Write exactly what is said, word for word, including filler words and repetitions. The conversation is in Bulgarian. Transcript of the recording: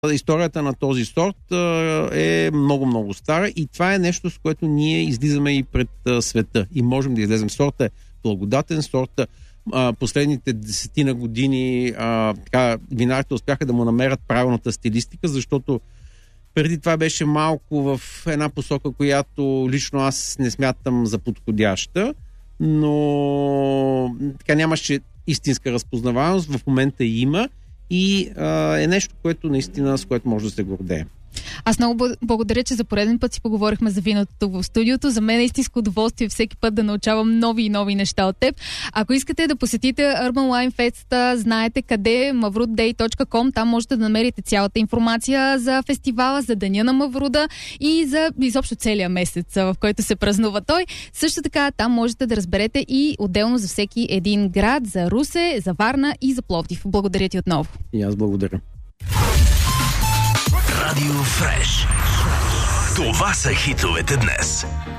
Историята на този сорт е много-много стара и това е нещо, с което ние излизаме и пред света и можем да излезем. Сорта е благодатен, сорта последните десетина години а, така, винарите успяха да му намерят правилната стилистика, защото преди това беше малко в една посока, която лично аз не смятам за подходяща, но така нямаше истинска разпознаваемост, в момента има и а, е нещо, което наистина с което може да се гордее. Аз много благодаря, че за пореден път си поговорихме за виното тук в студиото. За мен е истинско удоволствие всеки път да научавам нови и нови неща от теб. Ако искате да посетите Urban Wine Fest, знаете къде, маврут дей точка ком, там можете да намерите цялата информация за фестивала, за Деня на Мавруда и за изобщо целия месец, в който се празнува той. Също така там можете да разберете и отделно за всеки един град, за Русе, за Варна и за Пловдив. Благодаря ти отново. И аз благодаря. Радио Фреш. Това са хитовете днес.